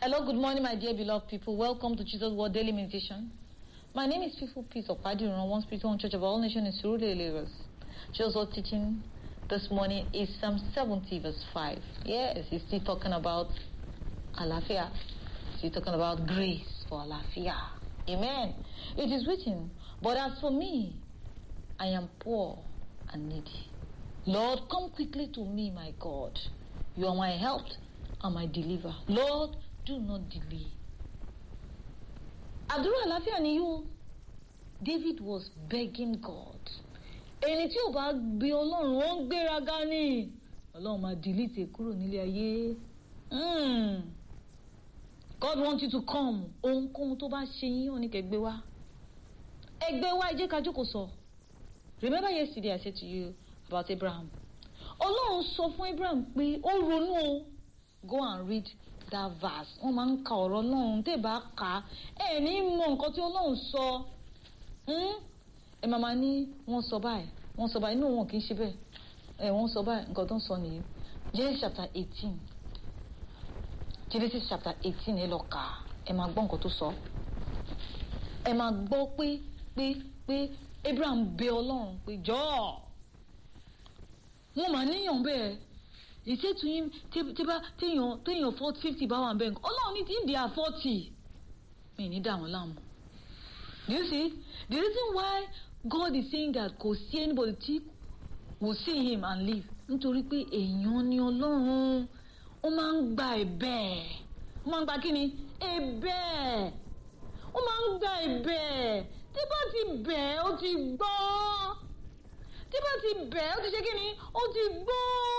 Hello, good morning, my dear beloved people. Welcome to Jesus Word Daily Meditation. My name is Faithful Peace of Padiran, One Spiritual Church of All Nations in Surulere, Lagos. Jesus Word teaching this morning is Psalm 70, verse 5. Yes, he's still talking about Alafia. He's talking about grace for Alafia. Amen. It is written, but as for me, I am poor and needy. Lord, come quickly to me, my God. You are my help and my deliverer. Lord, do not delay. Àdúrà àlàáfíà ni yóò. David was begging God. Ẹni tí ò bá gbé Ọlọ́run ó ń gbéraga ni. Ọlọ́run máa delete kúrò nílé ayé. God wants you to come. Ohunkóhun tó bá ṣe yín ó ní kẹ́ gbé wá. Ẹ gbé wá, ẹ jẹ́ ká jókòó sọ. Remember yesterday I said to you about Abraham. Ọlọ́run sọ fún Abraham pé ó ronú o. Go and read that verse. Wọ́n máa ń ka ọ̀rọ̀ Ọlọ́run tẹ́ bá kà ẹ ní mọ nǹkan tí Ọlọ́run sọ. Ẹ máa ní wọ́n sọ báyìí inú wọn kì í ṣe bẹ́ẹ̀. Wọ́n sọ báyìí nǹkan tó ń sọ nìyí. Genesis chapter 18. Genesis chapter 18 ẹ lọ kà ẹ máa gbọ́ nǹkan tó sọ. Ẹ máa gbọ́ pé Abraham bẹ Ọlọ́run pé jọ̀ọ́. Wọ́n máa níyàn bẹ́ẹ̀. He said to him, téèyàn 50 bá wà bẹ́ẹ̀. Ọlọ́run ní tí ń di 40. Mi ní dà wọ́n láàmú. Do you see? The reason why God is saying that kò sí anybody tí will see him and live. Nítorí pé èèyàn ni Ọlọ́run. Ó máa ń gba ẹ̀bẹ̀. Ó máa ń gba kí ni? Ẹ̀bẹ̀. Ó máa ń gba ẹ̀bẹ̀. Tí bá ti bẹ̀ ó ti gbọ́. Tí bá ti bẹ̀ ó ti ṣe kí ni? Ó ti gbọ́.